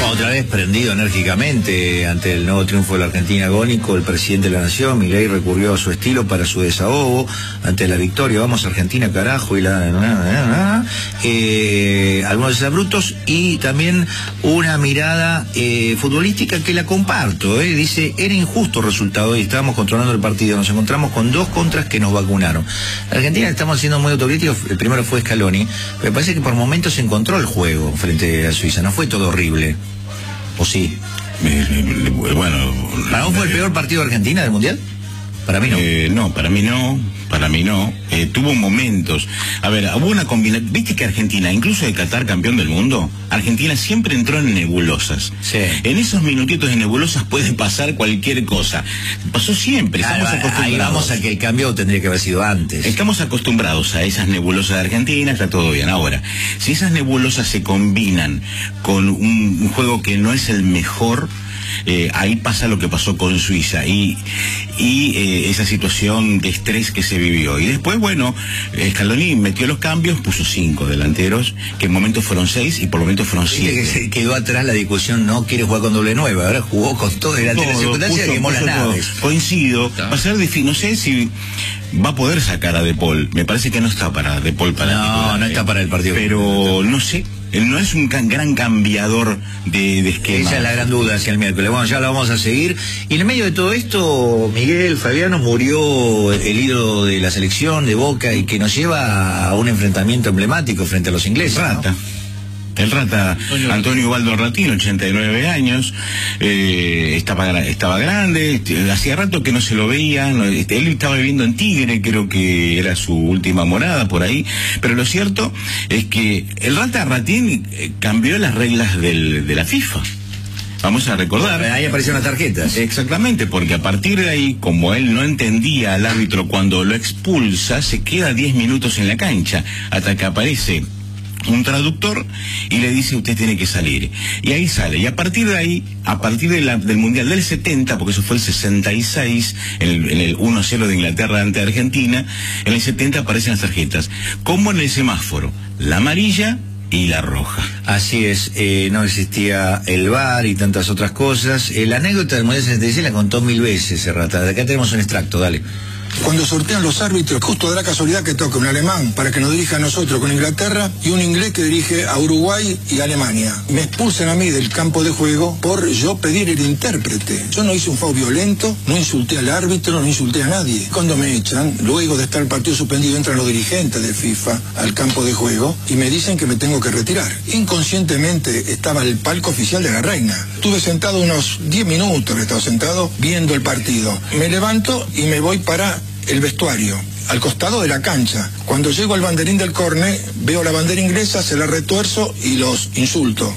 Otra vez prendido enérgicamente ante el nuevo triunfo de la Argentina agónico, el presidente de la Nación, Milei, recurrió a su estilo para su desahogo ante la victoria. Vamos Argentina, carajo, y algunos desabrutos y también una mirada futbolística que la comparto. Dice, era injusto el resultado y estábamos controlando el partido. Nos encontramos con 2 contras que nos vacunaron. La Argentina estamos siendo muy autocríticos. El primero fue Scaloni, pero parece que por momentos se encontró el juego frente a Suiza. No fue todo horrible. ¿O sí? Bueno... ¿Para vos fue el peor partido de Argentina del Mundial? Para mí no. No, para mí no. Para mí no. Tuvo momentos. A ver, hubo una combinación. ¿Viste que Argentina, incluso de Qatar campeón del mundo, Argentina siempre entró en nebulosas? Sí. En esos minutitos de nebulosas puede pasar cualquier cosa. Pasó siempre. Estamos acostumbrados. Ahí vamos a que el cambio tendría que haber sido antes. Estamos acostumbrados a esas nebulosas de Argentina, está todo bien. Ahora, si esas nebulosas se combinan con un juego que no es el mejor, ahí pasa lo que pasó con Suiza y esa situación de estrés que se vivió. Y después, bueno, Scaloni metió los cambios, puso 5 delanteros, que en momentos fueron 6 y por momentos fueron 7. Quedó atrás la discusión, no quiere jugar con doble 9, ahora jugó con todo delante de la circunstancia y quemó las naves. Coincido, va a ser difícil, no sé si va a poder sacar a De Paul. Me parece que no está para De Paul para no está para el partido. Pero no sé. Él no es un gran cambiador de esquema. Esa es la gran duda hacia el miércoles. Bueno, ya la vamos a seguir. Y en el medio de todo esto, Miguel Fabiano, murió el ídolo de la selección de Boca y que nos lleva a un enfrentamiento emblemático frente a los ingleses. Rata. ¿No? El Rata, Antonio Ubaldo Ratín, 89 años, estaba grande, hacía rato que no se lo veía, él estaba viviendo en Tigre, creo que era su última morada por ahí, pero lo cierto es que el Rata Ratín cambió las reglas de la FIFA. Vamos a recordar. Ahí aparecieron las tarjetas. Exactamente, porque a partir de ahí, como él no entendía al árbitro cuando lo expulsa, se queda 10 minutos en la cancha, hasta que aparece un traductor y le dice usted tiene que salir, y ahí sale, y a partir de ahí, a partir del Mundial del 70, porque eso fue el 66, en el 1-0 de Inglaterra ante Argentina, en el 70 aparecen las tarjetas, como en el semáforo, la amarilla y la roja. Así es, no existía el VAR y tantas otras cosas. La anécdota del Mundial 76 la contó 1000 veces, Rata. De acá tenemos un extracto, dale. Cuando sortean los árbitros, justo da la casualidad que toca un alemán para que nos dirija a nosotros con Inglaterra y un inglés que dirige a Uruguay y Alemania. Me expulsan a mí del campo de juego por yo pedir el intérprete. Yo no hice un foul violento, no insulté al árbitro, no insulté a nadie. Cuando me echan, luego de estar el partido suspendido, entran los dirigentes de FIFA al campo de juego y me dicen que me tengo que retirar. Inconscientemente estaba el palco oficial de la reina. Estuve sentado unos 10 minutos, estaba sentado viendo el partido. Me levanto y me voy para el vestuario, al costado de la cancha. Cuando llego al banderín del córner, veo la bandera inglesa, se la retuerzo y los insulto.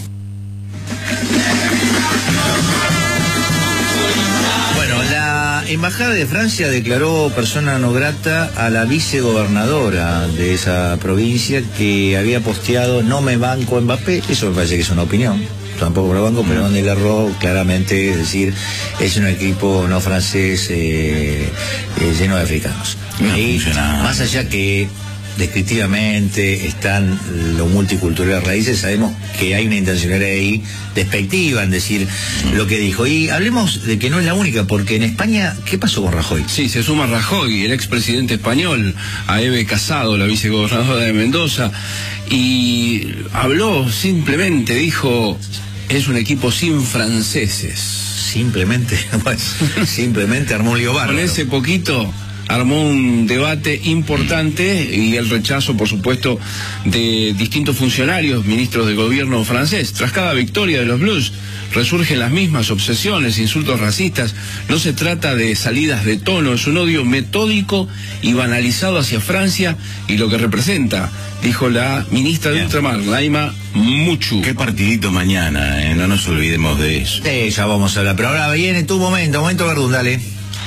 Bueno, la Embajada de Francia declaró persona no grata a la vicegobernadora de esa provincia que había posteado "no me banco Mbappé". Eso me parece que es una opinión. Tampoco lo banco, pero donde le erró claramente, es decir, es un equipo no francés lleno de africanos. No y más allá que descriptivamente están los multiculturales raíces, sabemos que hay una intencionalidad ahí despectiva en decir lo que dijo. Y hablemos de que no es la única, porque en España, ¿qué pasó con Rajoy? Sí, se suma Rajoy, el expresidente español, a Eve Casado, la vicegobernadora de Mendoza, y habló simplemente, dijo: es un equipo sin franceses. Simplemente, bueno, simplemente armó un lío bárbaro. Con ese poquito armó un debate importante y el rechazo, por supuesto, de distintos funcionarios, ministros del gobierno francés. Tras cada victoria de los Blues, resurgen las mismas obsesiones, insultos racistas. No se trata de salidas de tono, es un odio metódico y banalizado hacia Francia y lo que representa, dijo la ministra de Ultramar, Naima Muchu. Qué partidito mañana, no nos olvidemos de eso. Sí, ya vamos a hablar, pero ahora viene tu momento Verdún, dale.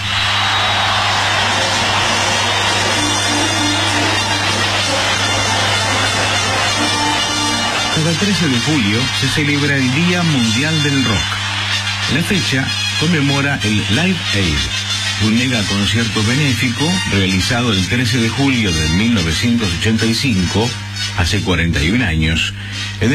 Cada 13 de julio se celebra el Día Mundial del Rock. La fecha conmemora el Live Aid, un mega concierto benéfico realizado el 13 de julio de 1985, hace 41 años,